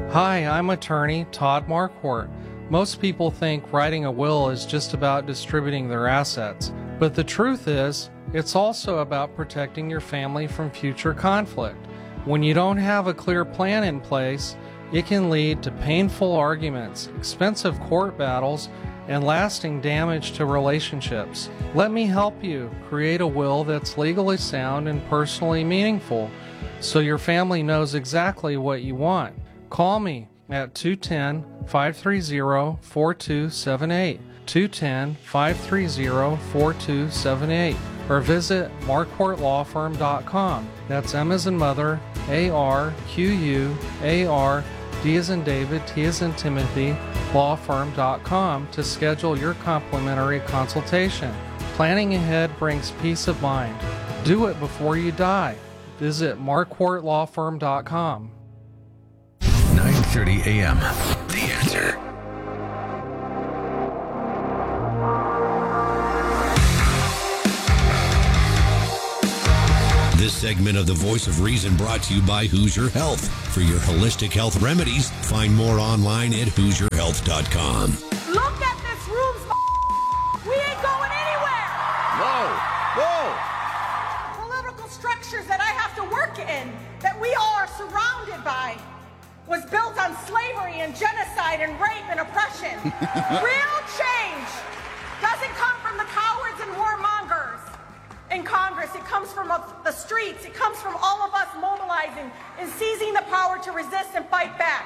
Hi, I'm attorney Todd Marquardt. Most people think writing a will is just about distributing their assets, but the truth is, it's also about protecting your family from future conflict. When you don't have a clear plan in place, it can lead to painful arguments, expensive court battles, and lasting damage to relationships. Let me help you create a will that's legally sound and personally meaningful, so your family knows exactly what you want. Call me at 210-530-4278, 210-530-4278, or visit marquardtlawfirm.com. That's M as in mother, A-R-Q-U-A-R, D as in David, T as in Timothy, lawfirm.com to schedule your complimentary consultation. Planning ahead brings peace of mind. Do it before you die. Visit marquardtlawfirm.com. 9:30 a.m. The Answer. This segment of The Voice of Reason brought to you by Hoosier Health. For your holistic health remedies, find more online at HoosierHealth.com. Look at this room, we ain't going anywhere. Whoa. Political structures that I have to work in, that we all are surrounded by, was built on slavery and genocide and rape and oppression. Real change doesn't come from the cowards and warmongers in Congress. It comes from the streets. It comes from all of us mobilizing and seizing the power to resist and fight back.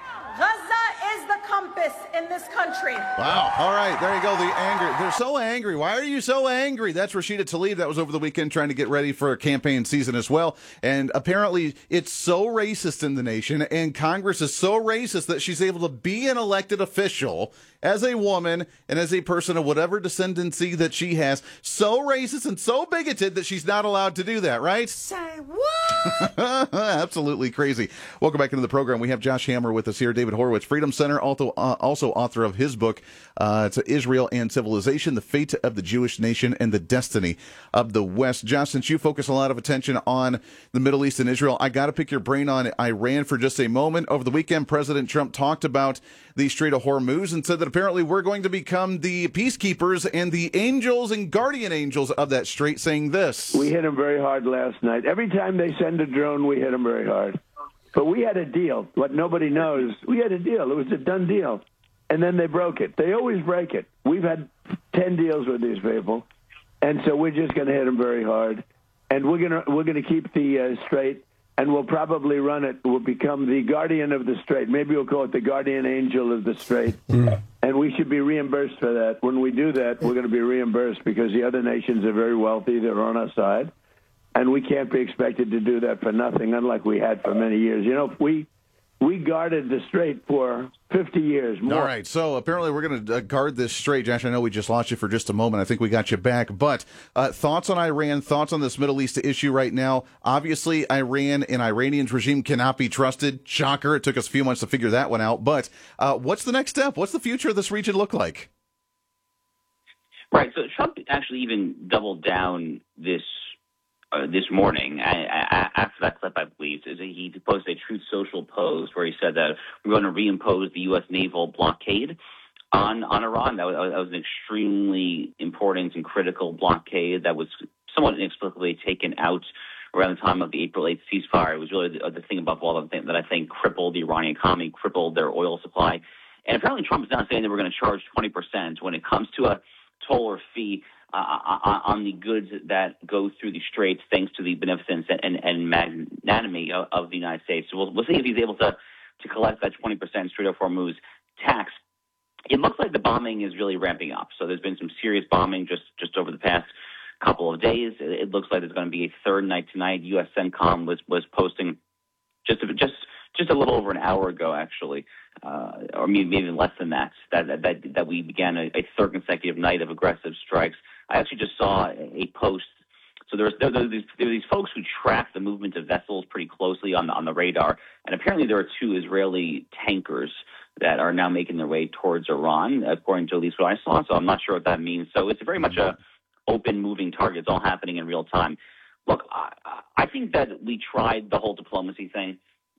Gaza is the compass in this country. Wow. All right. There you go. The anger. They're so angry. Why are you so angry? That's Rashida Tlaib. That was over the weekend trying to get ready for a campaign season as well. And apparently it's so racist in the nation, and Congress is so racist that she's able to be an elected official as a woman and as a person of whatever descendancy that she has. So racist and so bigoted that she's not allowed to do that, right? Say what? Absolutely crazy. Welcome back into the program. We have Josh Hammer with us here. David Horowitz, Freedom Center, also author of his book, it's Israel and Civilization, The Fate of the Jewish Nation and the Destiny of the West. Josh, since you focus a lot of attention on the Middle East and Israel, I got to pick your brain on Iran for just a moment. Over the weekend, President Trump talked about the Strait of Hormuz and said that apparently we're going to become the peacekeepers and the angels and guardian angels of that strait, saying this. We hit them very hard last night. Every time they send a drone, we hit them very hard. But we had a deal. What nobody knows, we had a deal. It was a done deal. And then they broke it. They always break it. We've had 10 deals with these people. And so we're just going to hit them very hard. And we're going to keep the strait, and we'll probably run it. We'll become the guardian of the strait. Maybe we'll call it the guardian angel of the strait. And we should be reimbursed for that. When we do that, we're going to be reimbursed because the other nations are very wealthy. They're on our side. And we can't be expected to do that for nothing, unlike we had for many years. You know, we guarded the strait for 50 years more. All right, so apparently we're going to guard this strait. Josh, I know we just lost you for just a moment. I think we got you back. But thoughts on Iran, thoughts on this Middle East issue right now? Obviously, Iran and Iranians regime cannot be trusted. Shocker, it took us a few months to figure that one out. But what's the next step? What's the future of this region look like? Right, so Trump actually even doubled down this morning, after that clip, I believe, he posted a Truth Social post where he said that we're going to reimpose the U.S. naval blockade on Iran. That was an extremely important and critical blockade that was somewhat inexplicably taken out around the time of the April 8th ceasefire. It was really the thing above all that I think crippled the Iranian economy, crippled their oil supply. And apparently Trump is now saying that we're going to charge 20% when it comes to a toll or fee on the goods that go through the straits, thanks to the beneficence and magnanimity of the United States. So we'll see if he's able to collect that 20% Strait of Hormuz tax. It looks like the bombing is really ramping up. So there's been some serious bombing just over the past couple of days. It looks like there's going to be a third night tonight. U.S. CENTCOM was posting just a little over an hour ago, actually, or maybe even less than that we began a third consecutive night of aggressive strikes. I actually just saw a post. So there were these folks who track the movement of vessels pretty closely on the radar, and apparently there are 2 Israeli tankers that are now making their way towards Iran, according to at least what I saw. So I'm not sure what that means. So it's very much a open, moving target. It's all happening in real time. Look, I think that we tried the whole diplomacy thing.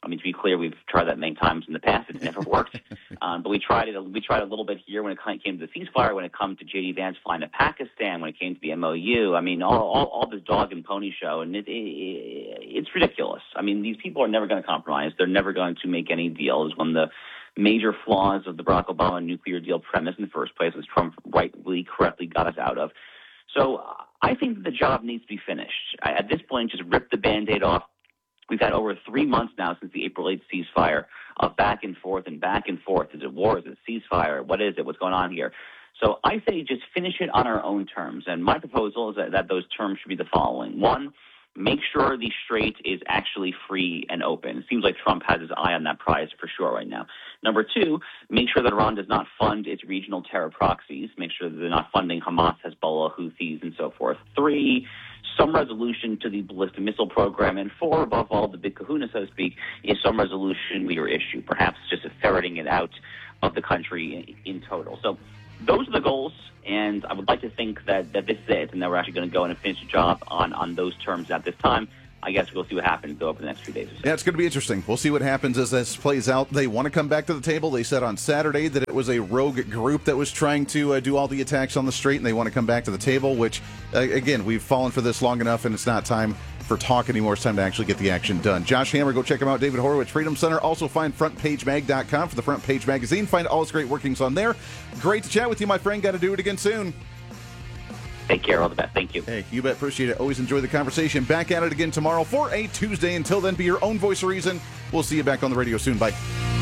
I mean, to be clear, we've tried that many times in the past. It's never worked. But we tried it. We tried a little bit here when it came to the ceasefire, when it comes to J.D. Vance flying to Pakistan, when it came to the MOU. I mean, all this dog and pony show, and it's ridiculous. I mean, these people are never going to compromise. They're never going to make any deal. It's one of the major flaws of the Barack Obama nuclear deal premise in the first place, which Trump rightly, correctly got us out of. So I think that the job needs to be finished. At this point, just rip the Band-Aid off. We've had over 3 months now since the April 8th ceasefire of back and forth and back and forth. Is it war? Is it ceasefire? What is it? What's going on here? So I say just finish it on our own terms. And my proposal is that those terms should be the following. One, make sure the Strait is actually free and open. It seems like Trump has his eye on that prize for sure right now. Number two, make sure that Iran does not fund its regional terror proxies. Make sure that they're not funding Hamas, Hezbollah, Houthis, and so forth. Three, some resolution to the ballistic missile program. And four, above all, the big kahuna, so to speak, is some resolution we are issue, perhaps just ferreting it out of the country in total. So those are the goals, and I would like to think that this is it, and that we're actually going to go in and finish the job on those terms at this time. I guess we'll see what happens over the next few days or so. Yeah, it's going to be interesting. We'll see what happens as this plays out. They want to come back to the table. They said on Saturday that it was a rogue group that was trying to do all the attacks on the Strait, and they want to come back to the table, which, again, we've fallen for this long enough, and it's not time for talk anymore. It's time to actually get the action done. Josh Hammer, go check him out. David Horowitz, Freedom Center. Also find frontpagemag.com for the Front Page Magazine. Find all his great workings on there. Great to chat with you, my friend. Got to do it again soon. Take care. All the best. Thank you. Hey, you bet. Appreciate it. Always enjoy the conversation. Back at it again tomorrow for a Tuesday. Until then, be your own voice of reason. We'll see you back on the radio soon. Bye.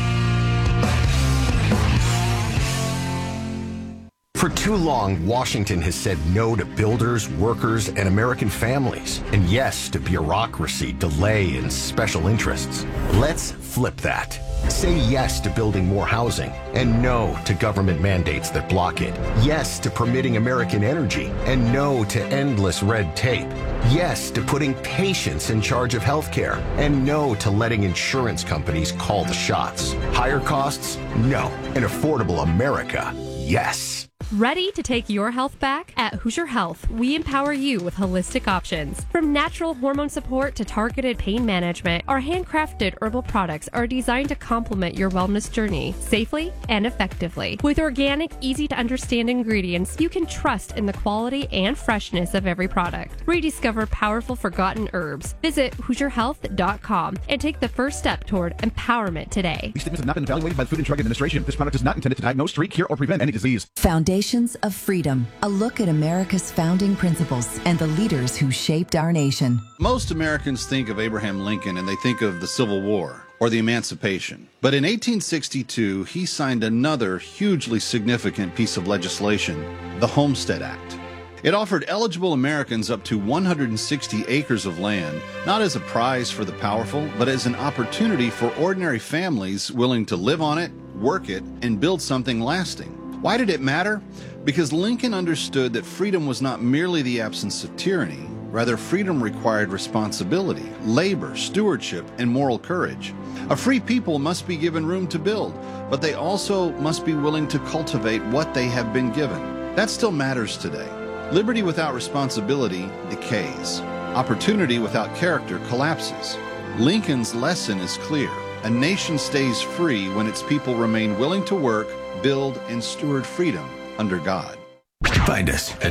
For too long, Washington has said no to builders, workers, and American families, and yes to bureaucracy, delay, and special interests. Let's flip that. Say yes to building more housing, and no to government mandates that block it. Yes to permitting American energy, and no to endless red tape. Yes to putting patients in charge of healthcare, and no to letting insurance companies call the shots. Higher costs? No. An affordable America? Yes. Ready to take your health back? At Hoosier Health, we empower you with holistic options. From natural hormone support to targeted pain management, our handcrafted herbal products are designed to complement your wellness journey safely and effectively. With organic, easy-to-understand ingredients, you can trust in the quality and freshness of every product. Rediscover powerful forgotten herbs. Visit HoosierHealth.com and take the first step toward empowerment today. These statements have not been evaluated by the Food and Drug Administration. This product is not intended to diagnose, treat, cure, or prevent any disease. Foundations of Freedom, a look at America's founding principles and the leaders who shaped our nation. Most Americans think of Abraham Lincoln and they think of the Civil War or the Emancipation. But in 1862, he signed another hugely significant piece of legislation, the Homestead Act. It offered eligible Americans up to 160 acres of land, not as a prize for the powerful, but as an opportunity for ordinary families willing to live on it, work it, and build something lasting. Why did it matter? Because Lincoln understood that freedom was not merely the absence of tyranny. Rather, freedom required responsibility, labor, stewardship, and moral courage. A free people must be given room to build, but they also must be willing to cultivate what they have been given. That still matters today. Liberty without responsibility decays. Opportunity without character collapses. Lincoln's lesson is clear. A nation stays free when its people remain willing to work, build, and steward freedom under God. Find us at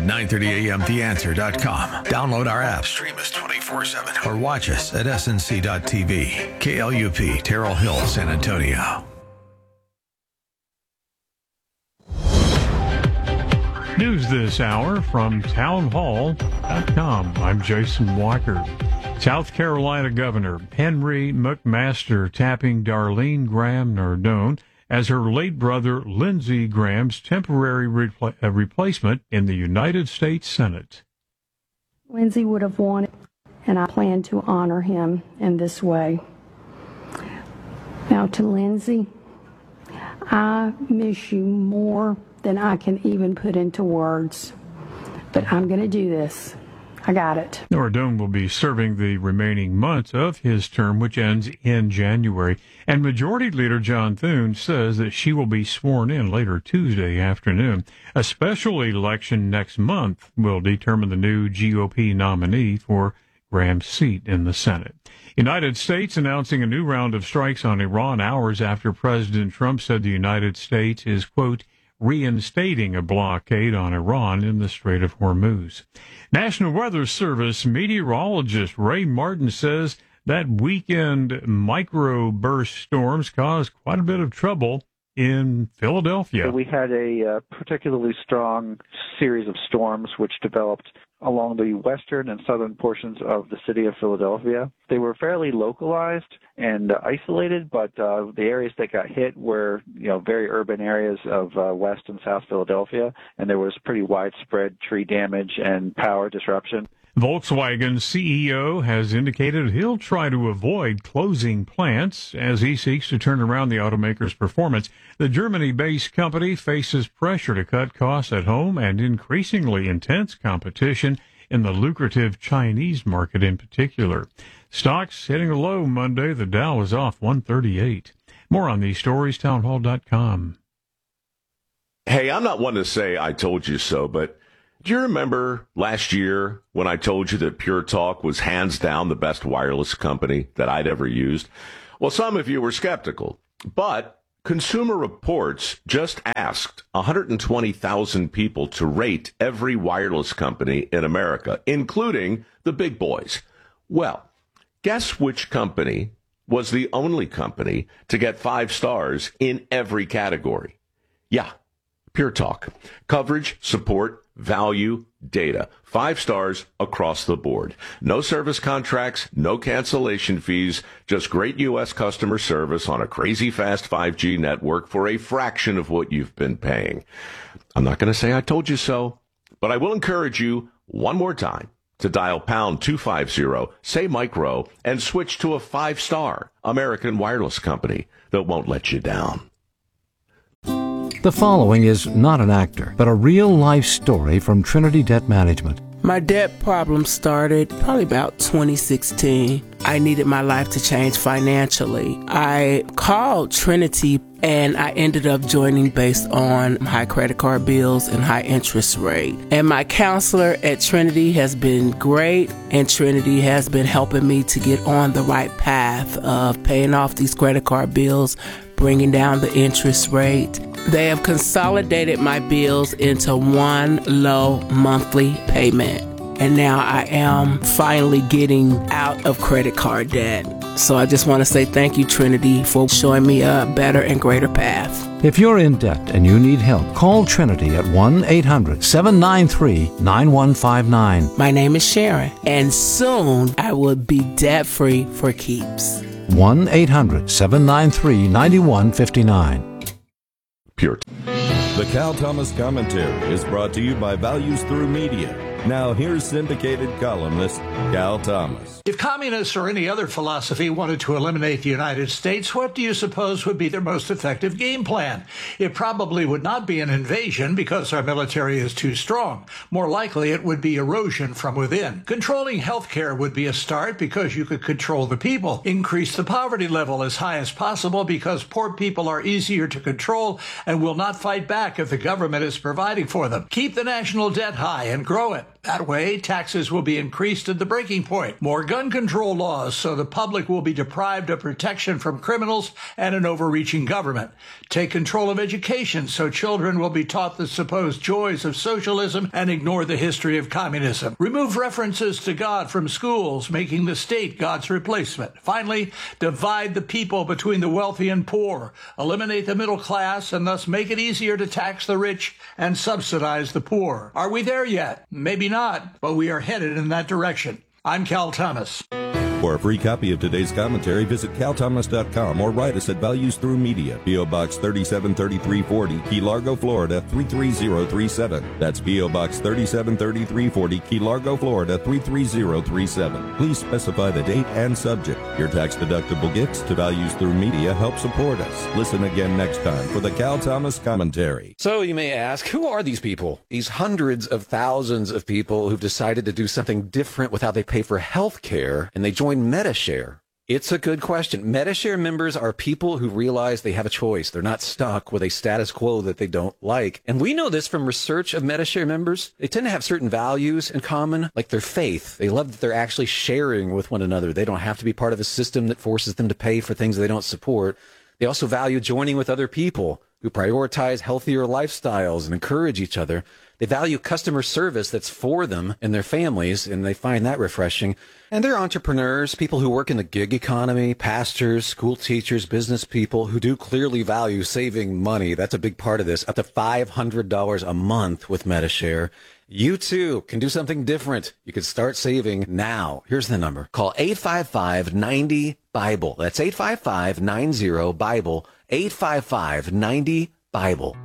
930amtheanswer.com. Download our app, stream us 24/7, or watch us at snc.tv. KLUP, Terrell Hill, San Antonio. News this hour from townhall.com. I'm Jason Walker. South Carolina Governor Henry McMaster tapping Darlene Graham Nardone as her late brother Lindsey Graham's temporary replacement in the United States Senate. Lindsey would have won, and I plan to honor him in this way. Now to Lindsey, I miss you more than I can even put into words, but I'm going to do this. I got it. Nardone will be serving the remaining months of his term, which ends in January. And Majority Leader John Thune says that she will be sworn in later Tuesday afternoon. A special election next month will determine the new GOP nominee for Graham's seat in the Senate. United States announcing a new round of strikes on Iran hours after President Trump said the United States is, quote, reinstating a blockade on Iran in the Strait of Hormuz. National Weather Service meteorologist Ray Martin says that weekend microburst storms caused quite a bit of trouble in Philadelphia. We had a particularly strong series of storms which developed along the western and southern portions of the city of Philadelphia. They were fairly localized and isolated, but the areas that got hit were, very urban areas of West and South Philadelphia, and there was pretty widespread tree damage and power disruption. Volkswagen's CEO has indicated he'll try to avoid closing plants as he seeks to turn around the automaker's performance. The Germany-based company faces pressure to cut costs at home and increasingly intense competition in the lucrative Chinese market in particular. Stocks hitting a low Monday. The Dow is off 138. More on these stories, townhall.com. Hey, I'm not one to say I told you so, but do you remember last year when I told you that Pure Talk was hands down the best wireless company that I'd ever used? Well, some of you were skeptical, but Consumer Reports just asked 120,000 people to rate every wireless company in America, including the big boys. Well, guess which company was the only company to get 5 stars in every category? Yeah, Pure Talk. Coverage, support, value, data. 5 stars across the board. No service contracts, no cancellation fees, just great U.S. customer service on a crazy fast 5G network for a fraction of what you've been paying. I'm not going to say I told you so, but I will encourage you one more time to dial pound 250, say micro, and switch to a 5-star American wireless company that won't let you down. The following is not an actor, but a real-life story from Trinity Debt Management. My debt problem started probably about 2016. I needed my life to change financially. I called Trinity and I ended up joining based on high credit card bills and high interest rate. And my counselor at Trinity has been great, and Trinity has been helping me to get on the right path of paying off these credit card bills, bringing down the interest rate. They have consolidated my bills into one low monthly payment. And now I am finally getting out of credit card debt. So I just want to say thank you, Trinity, for showing me a better and greater path. If you're in debt and you need help, call Trinity at 1-800-793-9159. My name is Sharon, and soon I will be debt-free for keeps. 1-800-793-9159. Pure. The Cal Thomas Commentary is brought to you by Values Through Media. Now here's syndicated columnist Cal Thomas. If communists or any other philosophy wanted to eliminate the United States, what do you suppose would be their most effective game plan? It probably would not be an invasion because our military is too strong. More likely, it would be erosion from within. Controlling healthcare would be a start because you could control the people. Increase the poverty level as high as possible because poor people are easier to control and will not fight back if the government is providing for them. Keep the national debt high and grow it. That way, taxes will be increased at the breaking point. More gun control laws so the public will be deprived of protection from criminals and an overreaching government. Take control of education so children will be taught the supposed joys of socialism and ignore the history of communism. Remove references to God from schools, making the state God's replacement. Finally, divide the people between the wealthy and poor. Eliminate the middle class and thus make it easier to tax the rich and subsidize the poor. Are we there yet? Maybe not, but we are headed in that direction. I'm Cal Thomas. For a free copy of today's commentary, visit calthomas.com or write us at Values Through Media, P.O. Box 373340, Key Largo, Florida 33037. That's P.O. Box 373340, Key Largo, Florida 33037. Please specify the date and subject. Your tax-deductible gifts to Values Through Media help support us. Listen again next time for the Cal Thomas Commentary. So you may ask, who are these people? These hundreds of thousands of people who've decided to do something different with how they pay for health care, and they join MediShare. It's a good question. MediShare members are people who realize they have a choice. They're not stuck with a status quo that they don't like. And we know this from research of MediShare members. They tend to have certain values in common, like their faith. They love that they're actually sharing with one another. They don't have to be part of a system that forces them to pay for things they don't support. They also value joining with other people who prioritize healthier lifestyles and encourage each other. They value customer service that's for them and their families, and they find that refreshing. And they're entrepreneurs, people who work in the gig economy, pastors, school teachers, business people who do clearly value saving money. That's a big part of this, up to $500 a month with MediShare. You too can do something different. You can start saving now. Here's the number. Call 855-90-BIBLE. That's 855-90-BIBLE. 855-90-BIBLE.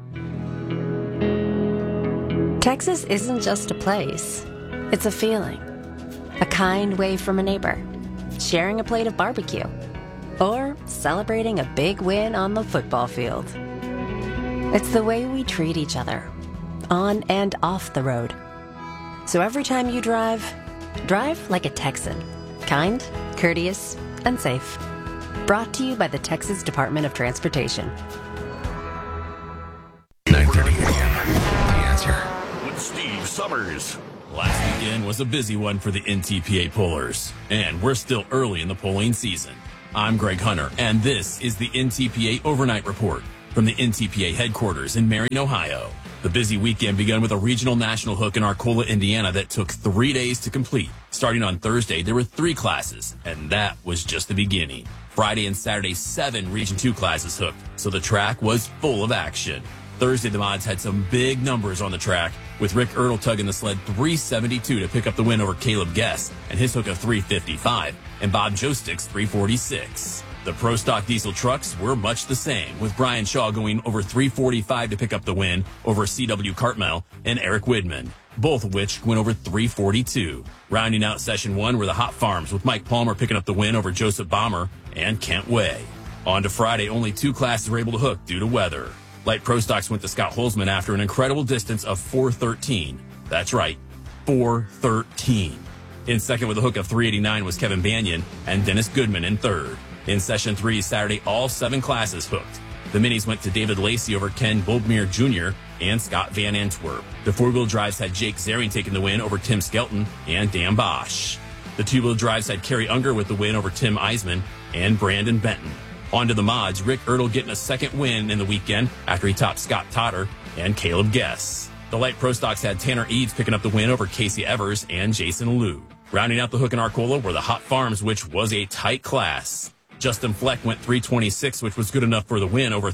Texas isn't just a place. It's a feeling. A kind wave from a neighbor. Sharing a plate of barbecue. Or celebrating a big win on the football field. It's the way we treat each other. On and off the road. So every time you drive like a Texan. Kind, courteous, and safe. Brought to you by the Texas Department of Transportation. 9:30 a.m. The Answer. With Steve Summers. Last weekend was a busy one for the NTPA pollers, and we're still early in the polling season. I'm Greg Hunter, and this is the NTPA Overnight Report from the NTPA headquarters in Marion, Ohio. The busy weekend began with a regional national hook in Arcola, Indiana that took 3 days to complete. Starting on Thursday, there were 3 classes, and that was just the beginning. Friday and Saturday, 7 Region 2 classes hooked, so the track was full of action. Thursday, the mods had some big numbers on the track, with Rick Ertl tugging the sled 372 to pick up the win over Caleb Guest and his hook of 355, and Bob Jostick's 346. The Pro Stock diesel trucks were much the same, with Brian Shaw going over 345 to pick up the win over C.W. Cartmel and Eric Widman, both of which went over 342. Rounding out Session 1 were the Hot Farms, with Mike Palmer picking up the win over Joseph Bomber and Kent Way. On to Friday, only 2 classes were able to hook due to weather. Light Pro Stocks went to Scott Holzman after an incredible distance of 413. That's right, 413. In second with a hook of 389 was Kevin Banyan and Dennis Goodman in third. In Session 3 Saturday, all 7 classes hooked. The minis went to David Lacey over Ken Bulbmere Jr. and Scott Van Antwerp. The 4-wheel drives had Jake Zering taking the win over Tim Skelton and Dan Bosch. The 2-wheel drives had Kerry Unger with the win over Tim Eisman and Brandon Benton. On to the mods, Rick Ertl getting a second win in the weekend after he topped Scott Totter and Caleb Guess. The Light Pro Stocks had Tanner Eads picking up the win over Casey Evers and Jason Liu. Rounding out the hook in Arcola were the Hot Farms, which was a tight class. Justin Fleck went 326, which was good enough for the win over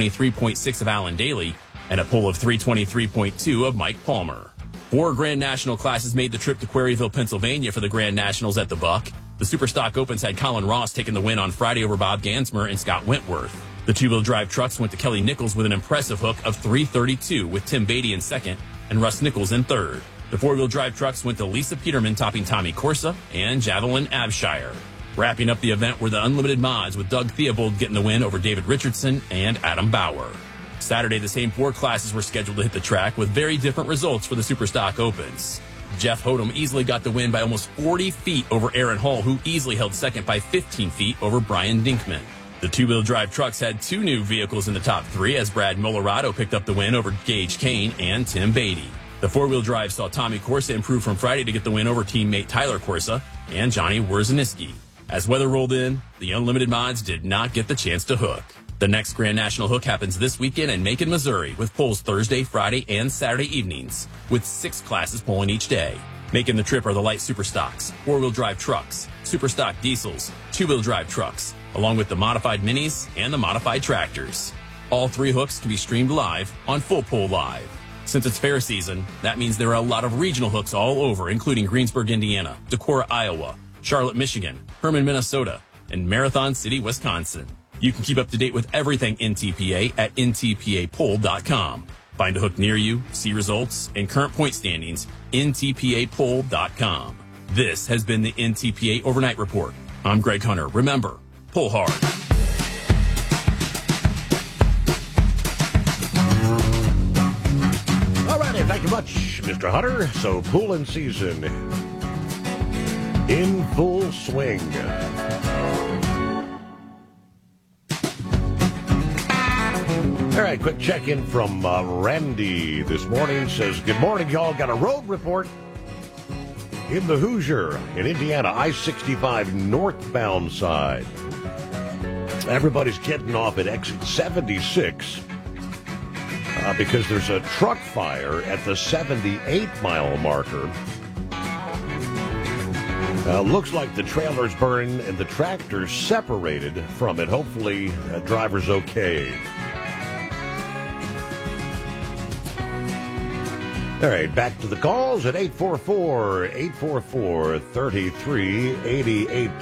323.6 of Alan Daly and a pull of 323.2 of Mike Palmer. 4 Grand National classes made the trip to Quarryville, Pennsylvania for the Grand Nationals at the Buck. The Superstock Opens had Colin Ross taking the win on Friday over Bob Gansmer and Scott Wentworth. The 2-wheel drive trucks went to Kelly Nichols with an impressive hook of 332 with Tim Beatty in second and Russ Nichols in third. The 4-wheel drive trucks went to Lisa Peterman topping Tommy Corsa and Javelin Abshire. Wrapping up the event were the Unlimited Mods with Doug Theobald getting the win over David Richardson and Adam Bauer. Saturday, the same 4 classes were scheduled to hit the track with very different results for the Superstock Opens. Jeff Hodem easily got the win by almost 40 feet over Aaron Hall, who easily held second by 15 feet over Brian Dinkman. The 2-wheel drive trucks had 2 new vehicles in the top 3 as Brad Molorado picked up the win over Gage Kane and Tim Beatty. The 4-wheel drive saw Tommy Corsa improve from Friday to get the win over teammate Tyler Corsa and Johnny Wierzeniski. As weather rolled in, the Unlimited Mods did not get the chance to hook. The next Grand National hook happens this weekend in Macon, Missouri, with polls Thursday, Friday, and Saturday evenings, with 6 classes polling each day. Making the trip are the light Superstocks, 4-wheel drive trucks, Superstock diesels, 2-wheel drive trucks, along with the modified minis and the modified tractors. All 3 hooks can be streamed live on Full Pull Live. Since it's fair season, that means there are a lot of regional hooks all over, including Greensburg, Indiana, Decorah, Iowa, Charlotte, Michigan, Herman, Minnesota, and Marathon City, Wisconsin. You can keep up to date with everything NTPA at ntpapoll.com. Find a hook near you, see results, and current point standings, ntpapoll.com. This has been the NTPA Overnight Report. I'm Greg Hunter. Remember, pull hard. All righty, thank you much, Mr. Hunter. So pooling season in full swing. All right, quick check-in from Randy this morning. Says, good morning, y'all. Got a road report in the Hoosier in Indiana, I-65 northbound side. Everybody's getting off at exit 76 because there's a truck fire at the 78-mile marker. Looks like the trailer's burning and the tractor's separated from it. Hopefully, driver's okay. All right, back to the calls at 844-844-3388.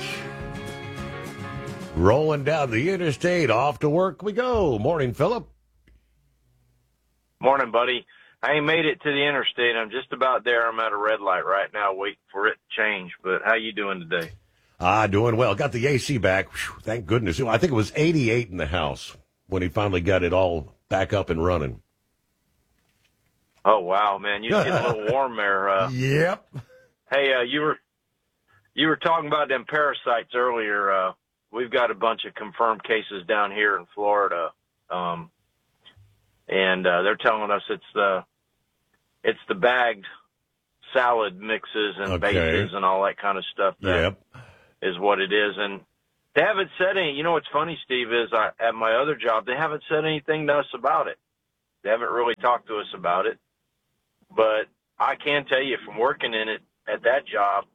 Rolling down the interstate, off to work we go. Morning, Philip. Morning, buddy. I ain't made it to the interstate. I'm just about there. I'm at a red light right now waiting for it to change. But how you doing today? Doing well. Got the AC back. Whew, thank goodness. I think it was 88 in the house when he finally got it all back up and running. Oh, wow, man. You're getting a little warm there. Yep. Hey, you were talking about them parasites earlier. We've got a bunch of confirmed cases down here in Florida. And they're telling us it's the bagged salad mixes and bases and all that kind of stuff that is what it is. And they haven't said any. You know what's funny, Steve, is at my other job, they haven't said anything to us about it. They haven't really talked to us about it. But I can tell you from working in it at that job,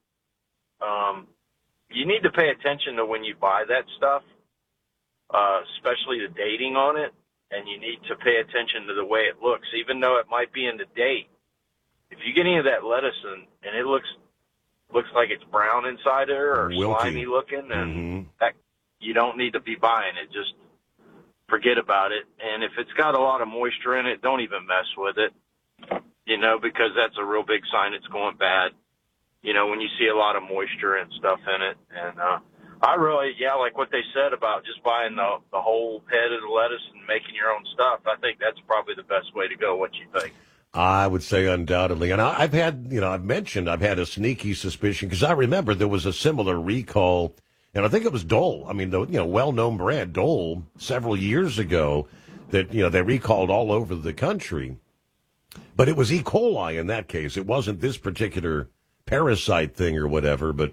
you need to pay attention to when you buy that stuff, especially the dating on it, and you need to pay attention to the way it looks, even though it might be in the date. If you get any of that lettuce and it looks like it's brown inside there or slimy looking, and that, you don't need to be buying it. Just forget about it. And if it's got a lot of moisture in it, don't even mess with it. Because that's a real big sign it's going bad, when you see a lot of moisture and stuff in it. And I really, like what they said about just buying the whole head of the lettuce and making your own stuff, I think that's probably the best way to go. What you think? I would say undoubtedly. And I've had, I've had a sneaky suspicion, because I remember there was a similar recall, and I think it was Dole. I mean, the well-known brand Dole several years ago that, they recalled all over the country. But it was E. coli in that case. It wasn't this particular parasite thing or whatever, but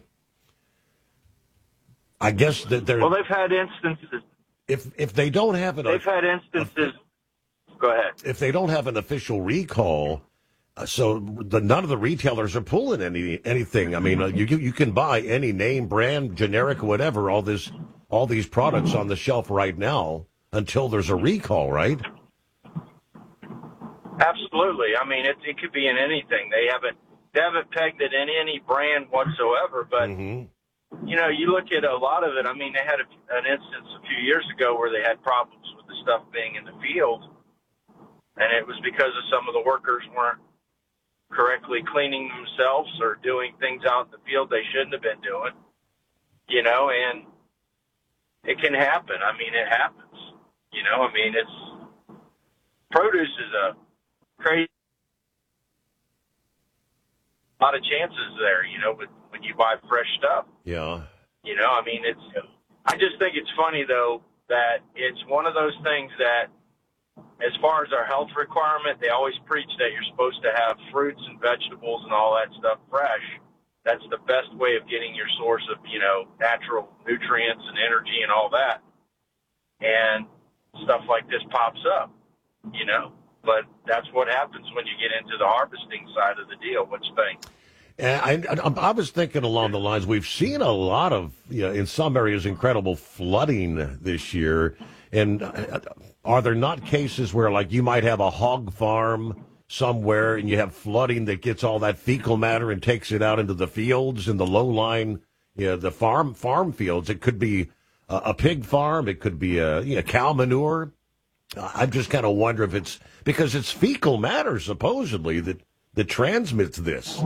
I guess that they're... Well, they've had instances... If they don't have an... They've had instances... Go ahead. If they don't have an official recall, none of the retailers are pulling anything. I mean, you can buy any name, brand, generic, whatever, all these products on the shelf right now until there's a recall, right? Absolutely. I mean, it could be in anything. They haven't pegged it in any brand whatsoever. But you look at a lot of it. I mean, they had an instance a few years ago where they had problems with the stuff being in the field, and it was because of some of the workers weren't correctly cleaning themselves or doing things out in the field they shouldn't have been doing. And it can happen. I mean, it happens. I mean, produce is a crazy, a lot of chances there, when you buy fresh stuff. Yeah. I mean, I just think it's funny, though, that it's one of those things that, as far as our health requirement, they always preach that you're supposed to have fruits and vegetables and all that stuff fresh. That's the best way of getting your source of, natural nutrients and energy and all that. And stuff like this pops up, But that's what happens when you get into the harvesting side of the deal. What you think? I was thinking along the lines, we've seen a lot of, in some areas, incredible flooding this year. And are there not cases where, like, you might have a hog farm somewhere and you have flooding that gets all that fecal matter and takes it out into the fields and the low-lying, the farm fields? It could be a pig farm. It could be a cow manure. I just kind of wonder if it's because it's fecal matter, supposedly, that transmits this.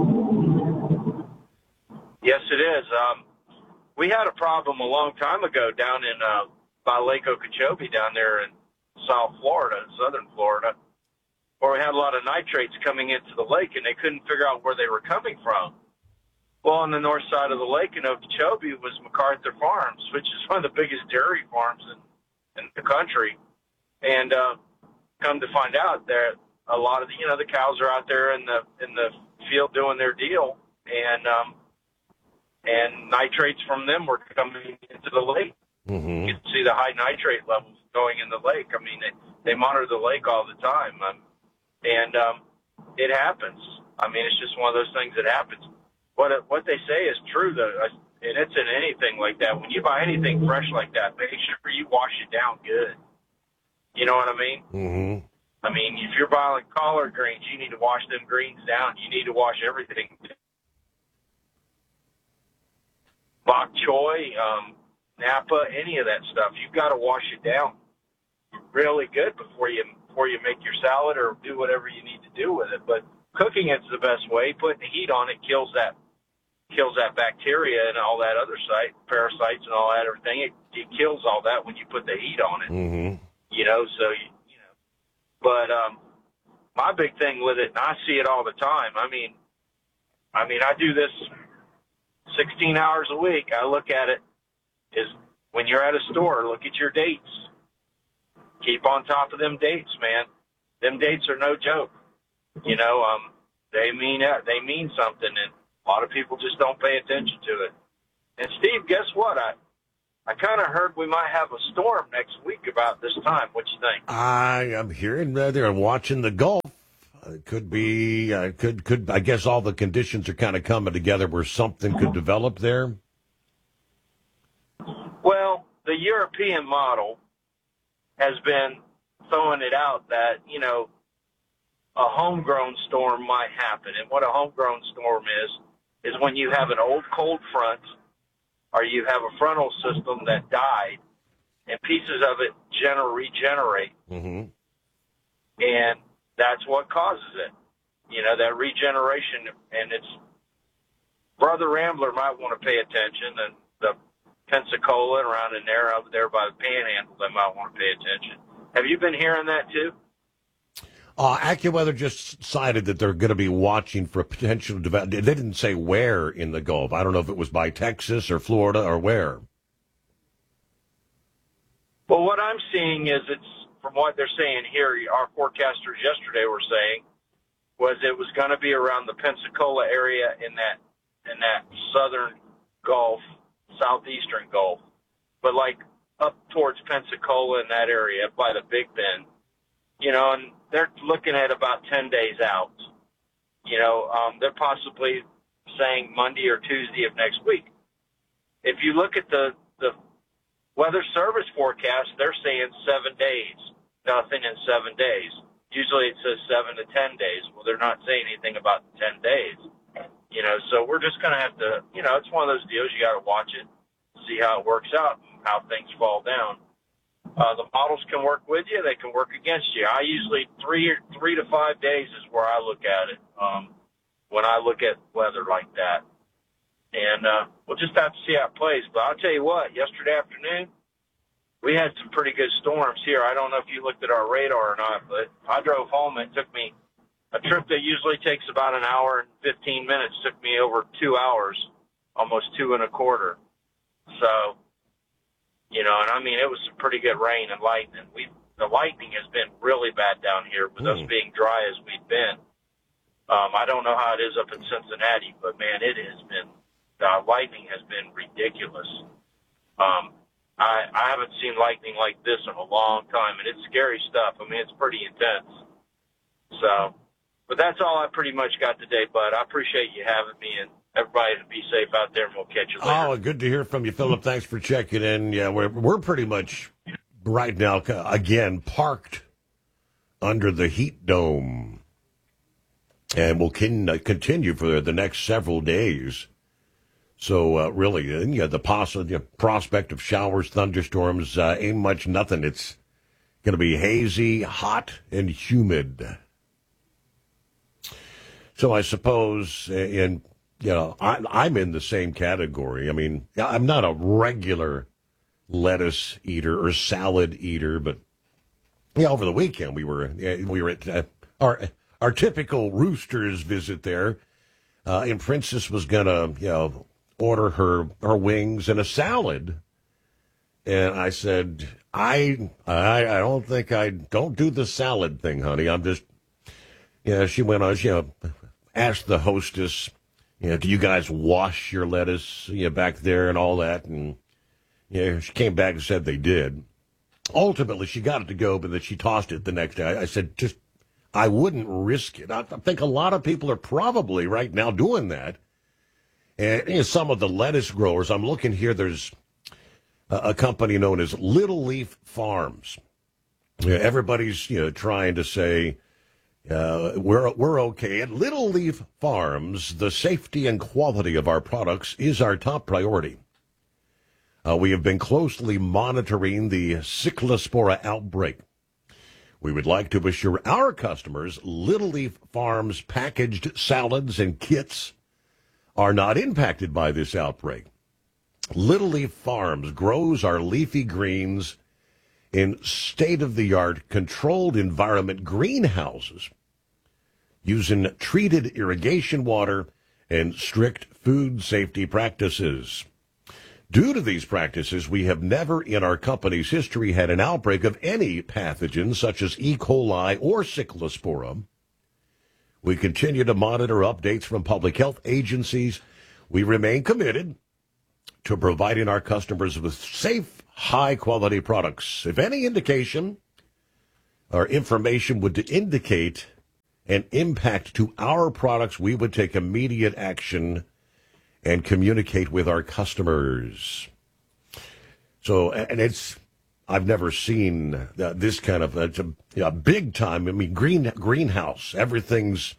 Yes, it is. We had a problem a long time ago down in by Lake Okeechobee down there in South Florida, southern Florida, where we had a lot of nitrates coming into the lake, and they couldn't figure out where they were coming from. Well, on the north side of the lake in Okeechobee was MacArthur Farms, which is one of the biggest dairy farms in the country. And come to find out that a lot of the, the cows are out there in the field doing their deal, and nitrates from them were coming into the lake. Mm-hmm. You can see the high nitrate levels going in the lake. I mean, they monitor the lake all the time, and it happens. I mean, it's just one of those things that happens. What they say is true, though, and it's in anything like that. When you buy anything fresh like that, make sure you wash it down good. You know what I mean? Mm-hmm. I mean, if you're buying collard greens, you need to wash them greens down. You need to wash everything. Bok choy, Napa, any of that stuff, you've got to wash it down really good before you make your salad or do whatever you need to do with it. But cooking it's the best way. Putting the heat on it kills that bacteria and all that other parasites and all that everything. It kills all that when you put the heat on it. Mm-hmm. But my big thing with it, and I see it all the time. I mean, I do this 16 hours a week. I look at it is when you're at a store, look at your dates. Keep on top of them dates, man. Them dates are no joke. They mean something, and a lot of people just don't pay attention to it. And Steve, guess what? I kind of heard we might have a storm next week about this time. What you think? I am hearing they're watching the Gulf. Could be, I guess all the conditions are kind of coming together where something could develop there. Well, the European model has been throwing it out that, a homegrown storm might happen. And what a homegrown storm is when you have an old cold front or you have a frontal system that died and pieces of it regenerate. Mm-hmm. And that's what causes it. That regeneration. And it's Brother Rambler might want to pay attention, and the Pensacola and around in there, over there by the Panhandle, they might want to pay attention. Have you been hearing that too? AccuWeather just cited that they're going to be watching for a potential development. They didn't say where in the Gulf. I don't know if it was by Texas or Florida or where. Well, what I'm seeing is it's from what they're saying here. Our forecasters yesterday were saying was it was going to be around the Pensacola area in that southern Gulf, southeastern Gulf, but like up towards Pensacola in that area by the Big Bend. And they're looking at about 10 days out. They're possibly saying Monday or Tuesday of next week. If you look at the Weather Service forecast, they're saying 7 days, nothing in 7 days. Usually it says 7 to 10 days. Well, they're not saying anything about 10 days. So we're just going to have to, it's one of those deals. You got to watch it, see how it works out, and how things fall down. The models can work with you. They can work against you. I usually 3 to 5 days is where I look at it when I look at weather like that. And we'll just have to see how it plays. But I'll tell you what, yesterday afternoon, we had some pretty good storms here. I don't know if you looked at our radar or not, but I drove home and it took me a trip that usually takes about an hour and 15 minutes. Took me over 2 hours, almost 2 1/4. So, and I mean, it was some pretty good rain and lightning. The lightning has been really bad down here with us being dry as we've been. I don't know how it is up in Cincinnati, but man, it has been, lightning has been ridiculous. I haven't seen lightning like this in a long time, and it's scary stuff. I mean, it's pretty intense. So, but that's all I pretty much got today, bud. I appreciate you having me, and everybody to be safe out there, and we'll catch you later. Oh, good to hear from you, Philip. Thanks for checking in. Yeah, we're pretty much right now, again, parked under the heat dome, and we'll continue for the next several days. So really, the prospect of showers, thunderstorms, ain't much nothing. It's going to be hazy, hot, and humid. So I suppose, I'm in the same category. I mean, I'm not a regular lettuce eater or salad eater, but over the weekend we were at our typical Roosters visit there, and Princess was gonna order her wings and a salad, and I said, I don't think I don't do the salad thing, honey. I'm just, she went on, asked the hostess, do you guys wash your lettuce, back there and all that? And, she came back and said they did. Ultimately, she got it to go, but then she tossed it the next day. I said, I wouldn't risk it. I think a lot of people are probably right now doing that. And some of the lettuce growers, I'm looking here, there's a company known as Little Leaf Farms. Everybody's trying to say we're okay. At Little Leaf Farms, the safety and quality of our products is our top priority. We have been closely monitoring the Cyclospora outbreak. We would like to assure our customers Little Leaf Farms packaged salads and kits are not impacted by this outbreak. Little Leaf Farms grows our leafy greens in state-of-the-art controlled environment greenhouses using treated irrigation water and strict food safety practices. Due to these practices, we have never in our company's history had an outbreak of any pathogen such as E. coli or Cyclospora. We continue to monitor updates from public health agencies. We remain committed to providing our customers with safe, high-quality products. If any indication or information would indicate an impact to our products, we would take immediate action and communicate with our customers. So, and I've never seen this kind of a big time. I mean, greenhouse. Everything's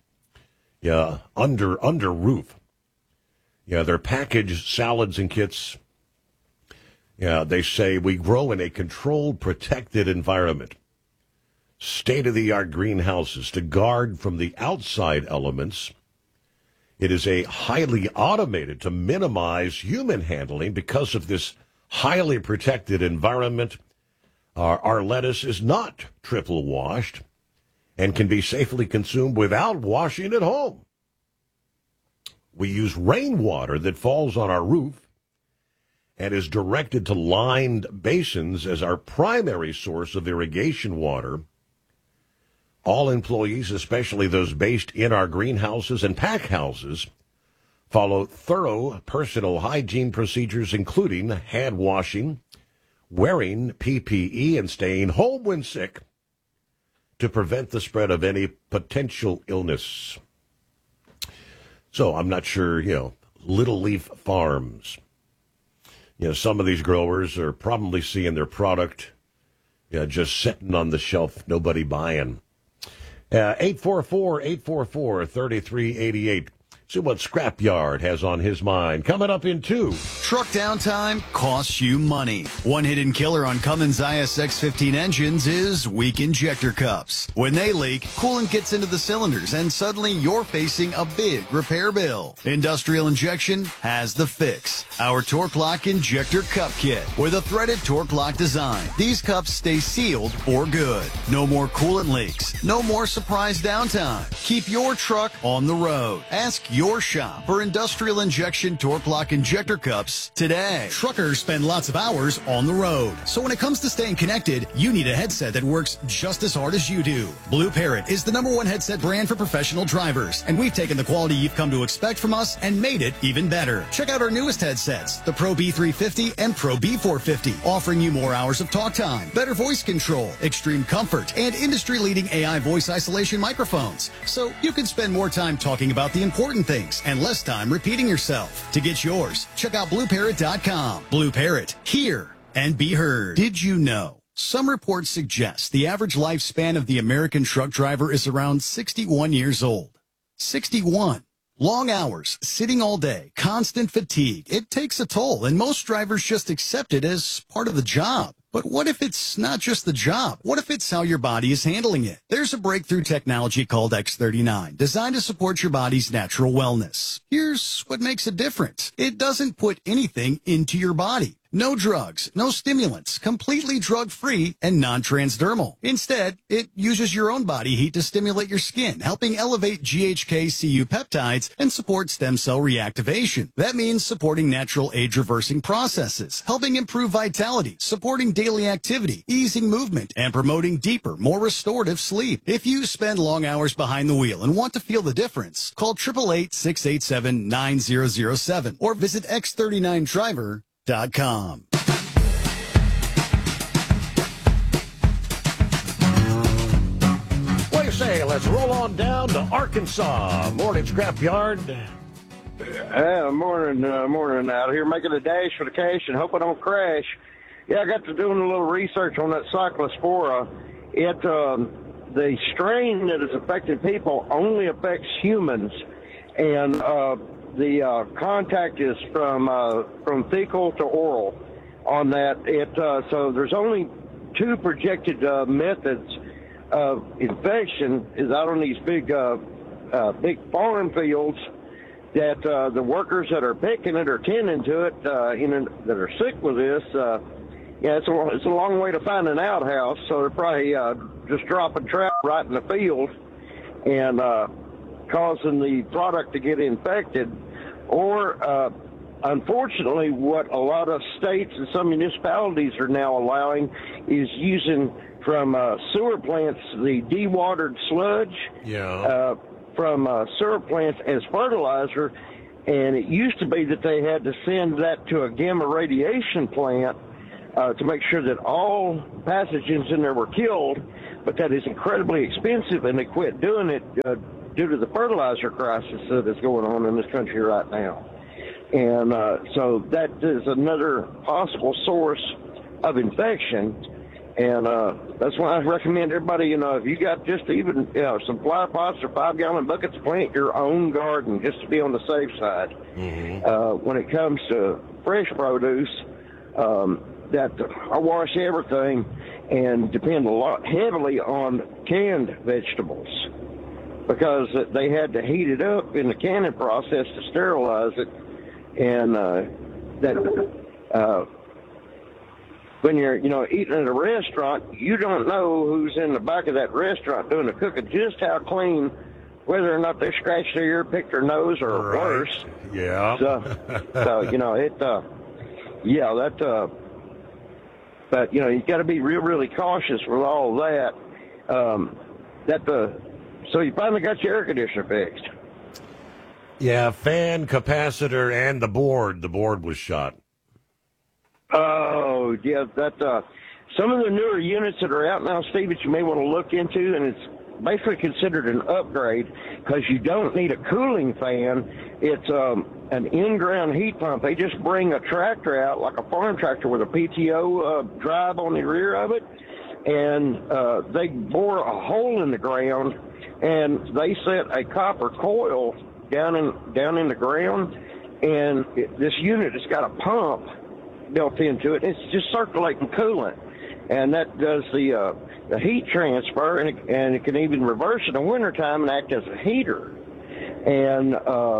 under roof. They're packaged salads and kits. They say we grow in a controlled, protected environment. State-of-the-art greenhouses to guard from the outside elements. It is a highly automated to minimize human handling because of this highly protected environment. Our lettuce is not triple washed and can be safely consumed without washing at home. We use rainwater that falls on our roof and is directed to lined basins as our primary source of irrigation water. All employees, especially those based in our greenhouses and pack houses, follow thorough personal hygiene procedures, including hand washing, wearing PPE, and staying home when sick to prevent the spread of any potential illness. So I'm not sure, Little Leaf Farms. Some of these growers are probably seeing their product just sitting on the shelf, nobody buying. 844-844-3388. See what Scrapyard has on his mind. Coming up in 2. Truck downtime costs you money. One hidden killer on Cummins ISX-15 engines is weak injector cups. When they leak, coolant gets into the cylinders and suddenly you're facing a big repair bill. Industrial Injection has the fix. Our Torque Lock Injector Cup Kit with a threaded Torque Lock design. These cups stay sealed for good. No more coolant leaks. No more surprise downtime. Keep your truck on the road. Ask your shop for Industrial Injection Torque Lock Injector Cups today. Truckers spend lots of hours on the road. So when it comes to staying connected, you need a headset that works just as hard as you do. Blue Parrot is the #1 headset brand for professional drivers, and we've taken the quality you've come to expect from us and made it even better. Check out our newest headsets, the Pro B350 and Pro B450, offering you more hours of talk time, better voice control, extreme comfort, and industry-leading AI voice isolation microphones. So you can spend more time talking about the important things and less time repeating yourself. To get yours, check out BlueParrot.com. Blue Parrot, hear and be heard. Did you know? Some reports suggest the average lifespan of the American truck driver is around 61 years old. 61. Long hours, sitting all day, constant fatigue. It takes a toll, and most drivers just accept it as part of the job. But what if it's not just the job? What if it's how your body is handling it? There's a breakthrough technology called X39, designed to support your body's natural wellness. Here's what makes it different. It doesn't put anything into your body. No drugs, no stimulants, completely drug-free and non-transdermal. Instead, it uses your own body heat to stimulate your skin, helping elevate GHK-Cu peptides and support stem cell reactivation. That means supporting natural age-reversing processes, helping improve vitality, supporting daily activity, easing movement, and promoting deeper, more restorative sleep. If you spend long hours behind the wheel and want to feel the difference, call 888-687-9007 or visit x39driver.com. What do you say? Let's roll on down to Arkansas. Morning, Scrapyard. Morning out here making a dash for the cash and hope I don't crash. Yeah, I got to doing a little research on that Cyclospora. The strain that is affecting people only affects humans, and the contact is from fecal to oral on that. So there's only two projected methods of infection is out on these big farm fields that the workers that are picking it or tending to it, that are sick with this. It's a long way to find an outhouse, so they're probably just dropping trout right in the field and causing the product to get infected. Or, unfortunately, what a lot of states and some municipalities are now allowing is using from sewer plants the dewatered sludge from sewer plants as fertilizer. And it used to be that they had to send that to a gamma radiation plant to make sure that all pathogens in there were killed, but that is incredibly expensive, and they quit doing it due to the fertilizer crisis that is going on in this country right now. And so that is another possible source of infection. And that's why I recommend everybody, if you got just even some flower pots or 5-gallon buckets, plant your own garden just to be on the safe side. Mm-hmm. When it comes to fresh produce, that I wash everything and depend a lot heavily on canned vegetables because they had to heat it up in the canning process to sterilize it. And when you're, eating at a restaurant, you don't know who's in the back of that restaurant doing the cooking, just how clean, whether or not they scratched their ear, picked their nose, or worse. Yeah. But, you got to be really cautious with all that. So you finally got your air conditioner fixed. Yeah, fan, capacitor, and the board. The board was shot. Oh, yeah, some of the newer units that are out now, Steve, that you may want to look into, and it's basically considered an upgrade because you don't need a cooling fan. It's an in-ground heat pump. They just bring a tractor out, like a farm tractor with a PTO drive on the rear of it, and they bore a hole in the ground, and they set a copper coil down in the ground, and this unit has got a pump built into it. It's just circulating coolant, and that does the heat transfer, and it can even reverse in the wintertime and act as a heater. And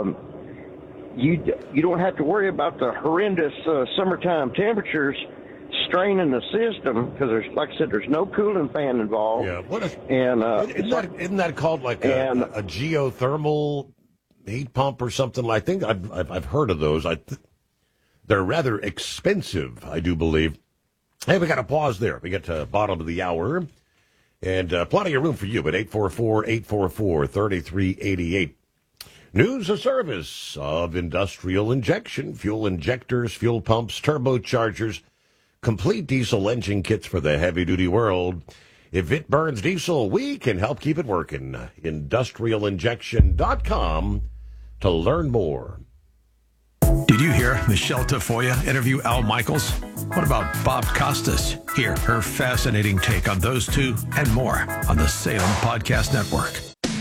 you don't have to worry about the horrendous summertime temperatures straining the system because like I said, there's no cooling fan involved. Yeah. Isn't that called like a geothermal heat pump or something? I think I've heard of those. They're rather expensive, I do believe. Hey, we got to pause there. We get to the bottom of the hour. And plenty of room for you at 844-844-3388. News or service of industrial injection, fuel injectors, fuel pumps, turbochargers, complete diesel engine kits for the heavy-duty world. If it burns diesel, we can help keep it working. IndustrialInjection.com to learn more. Did you hear Michelle Tafoya interview Al Michaels? What about Bob Costas? Hear her fascinating take on those two and more on the Salem Podcast Network.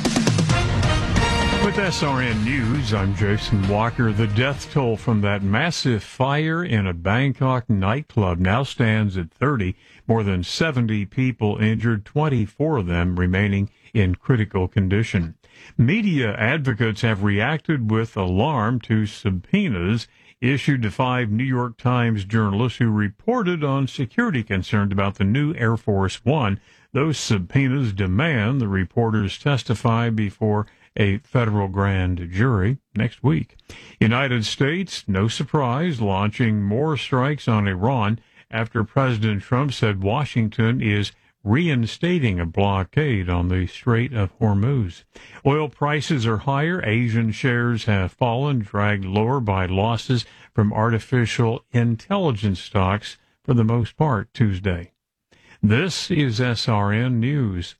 With SRN News, I'm Jason Walker. The death toll from that massive fire in a Bangkok nightclub now stands at 30. More than 70 people injured, 24 of them remaining in critical condition. Media advocates have reacted with alarm to subpoenas issued to 5 New York Times journalists who reported on security concerns about the new Air Force One. Those subpoenas demand the reporters testify before a federal grand jury next week. United States, no surprise, launching more strikes on Iran after President Trump said Washington is reinstating a blockade on the Strait of Hormuz. Oil prices are higher. Asian shares have fallen, dragged lower by losses from artificial intelligence stocks for the most part Tuesday. This is SRN News.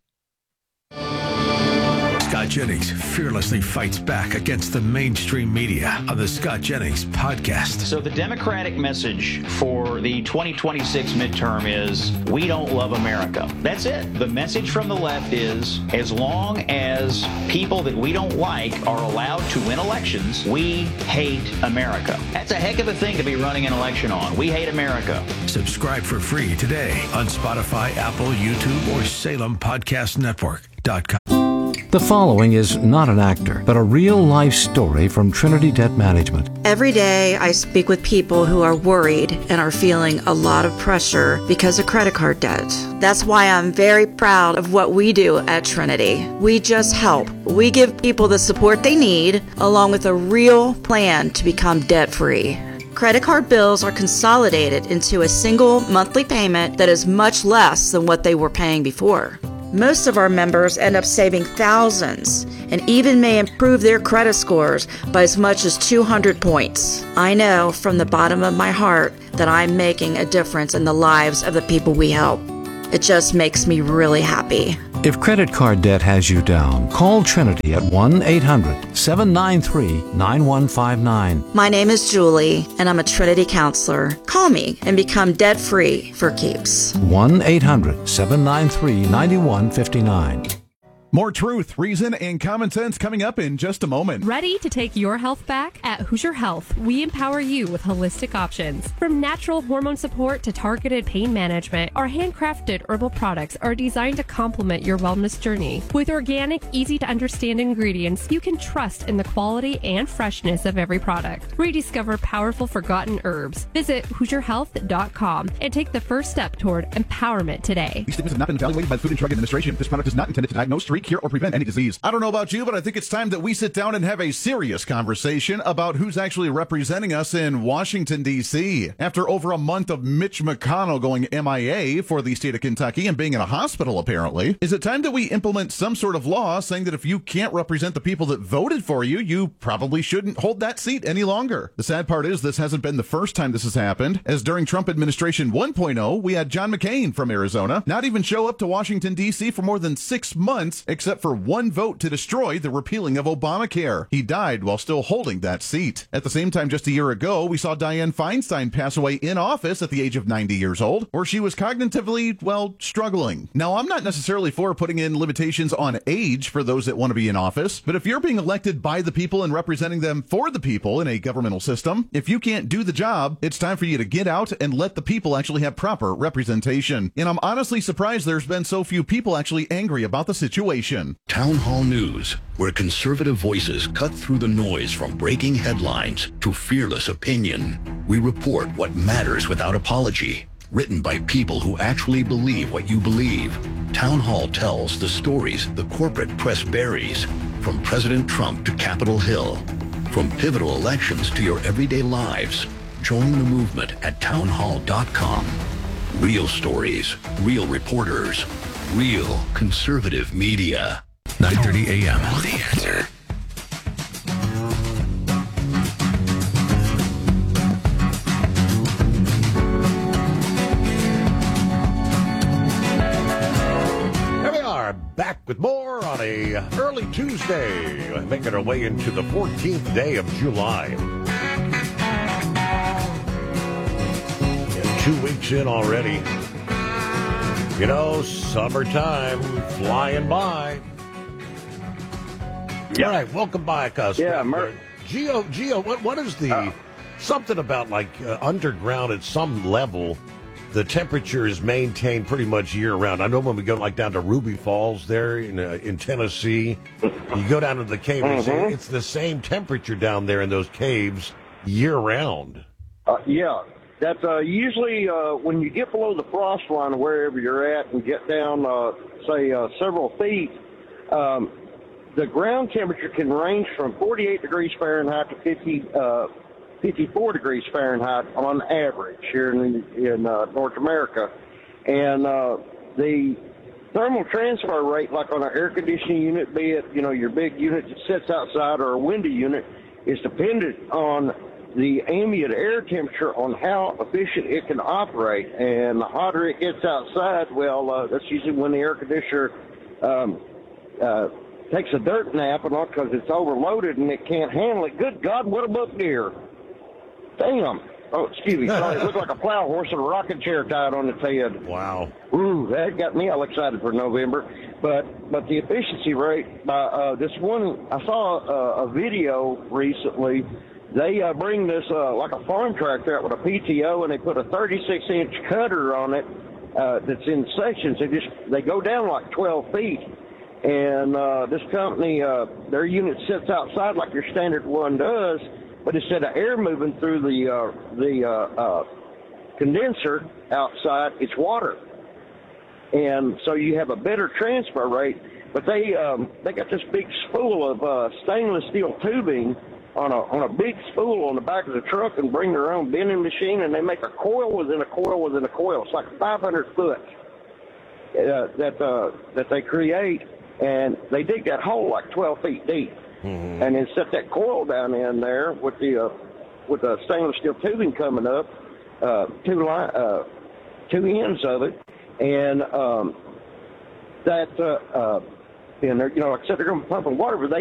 Scott Jennings fearlessly fights back against the mainstream media on the Scott Jennings podcast. So the Democratic message for the 2026 midterm is, we don't love America. That's it. The message from the left is, as long as people that we don't like are allowed to win elections, we hate America. That's a heck of a thing to be running an election on. We hate America. Subscribe for free today on Spotify, Apple, YouTube, or SalemPodcastNetwork.com. The following is not an actor, but a real-life story from Trinity Debt Management. Every day I speak with people who are worried and are feeling a lot of pressure because of credit card debt. That's why I'm very proud of what we do at Trinity. We just help. We give people the support they need, along with a real plan to become debt-free. Credit card bills are consolidated into a single monthly payment that is much less than what they were paying before. Most of our members end up saving thousands and even may improve their credit scores by as much as 200 points. I know from the bottom of my heart that I'm making a difference in the lives of the people we help. It just makes me really happy. If credit card debt has you down, call Trinity at 1-800-793-9159. My name is Julie, and I'm a Trinity counselor. Call me and become debt-free for keeps. 1-800-793-9159. More truth, reason, and common sense coming up in just a moment. Ready to take your health back? At Hoosier Health, we empower you with holistic options. From natural hormone support to targeted pain management, our handcrafted herbal products are designed to complement your wellness journey. With organic, easy-to-understand ingredients, you can trust in the quality and freshness of every product. Rediscover powerful forgotten herbs. Visit HoosierHealth.com and take the first step toward empowerment today. These statements have not been evaluated by the Food and Drug Administration. This product is not intended to diagnose, treat, cure, or prevent any disease. I don't know about you, but I think it's time that we sit down and have a serious conversation about who's actually representing us in Washington, D.C. After over a month of Mitch McConnell going MIA for the state of Kentucky and being in a hospital, apparently, is it time that we implement some sort of law saying that if you can't represent the people that voted for you, you probably shouldn't hold that seat any longer? The sad part is this hasn't been the first time this has happened, as during Trump administration 1.0, we had John McCain from Arizona not even show up to Washington, D.C. for more than 6 months, except for one vote to destroy the repealing of Obamacare. He died while still holding that seat. At the same time, just a year ago, we saw Dianne Feinstein pass away in office at the age of 90 years old, where she was cognitively, well, struggling. Now, I'm not necessarily for putting in limitations on age for those that want to be in office, but if you're being elected by the people and representing them for the people in a governmental system, if you can't do the job, it's time for you to get out and let the people actually have proper representation. And I'm honestly surprised there's been so few people actually angry about the situation. Town Hall News, where conservative voices cut through the noise from breaking headlines to fearless opinion. We report what matters without apology. Written by people who actually believe what you believe. Town Hall tells the stories the corporate press buries, from President Trump to Capitol Hill, from pivotal elections to your everyday lives. Join the movement at townhall.com. Real stories, real reporters, real conservative media. 9:30 a.m. The Answer. Here we are, back with more on a early Tuesday, making our way into the 14th day of July. Yeah, 2 weeks in already. You know, summertime flying by. Yeah. All right, welcome back, us. Yeah, Gio, what is the something about like underground at some level? The temperature is maintained pretty much year round. I know when we go like down to Ruby Falls there in Tennessee, you go down to the cave. And it's the same temperature down there in those caves year-round. Yeah. That's usually when you get below the frost line wherever you're at and get down, say, several feet, the ground temperature can range from 48 degrees Fahrenheit to 54 degrees Fahrenheit on average here in North America. And the thermal transfer rate, like on an air conditioning unit, be it, your big unit that sits outside or a window unit, is dependent on the ambient air temperature on how efficient it can operate. And the hotter it gets outside, well, that's usually when the air conditioner takes a dirt nap because it's overloaded and it can't handle it. Good God, what a buck deer. Damn. Oh, excuse me. Sorry, it looked like a plow horse with a rocking chair tied on its head. Wow. Ooh, that got me all excited for November. But the efficiency rate by this one, I saw a video recently. They bring this like a farm tractor out with a PTO, and they put a 36-inch cutter on it that's in sections. They go down like 12 feet. And this company, their unit sits outside like your standard one does, but instead of air moving through the condenser outside, it's water. And so you have a better transfer rate. But they got this big spool of stainless steel tubing on a big spool on the back of the truck, and bring their own bending machine, and they make a coil within a coil within a coil. It's like 500 foot that they create, and they dig that hole like 12 feet deep, and then set that coil down in there with the stainless steel tubing coming up, two ends of it, and and they're, like I said, they're going to be pumping water, but they